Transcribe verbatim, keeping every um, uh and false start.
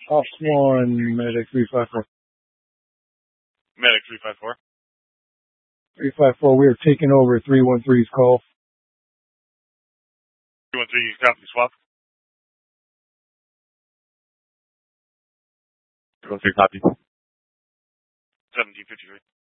Ops one, Medic three five four. Medic three five four. three five four, we are taking over three one three's call. three one three, copy, swap. three one three, copy. seventeen fifty-three.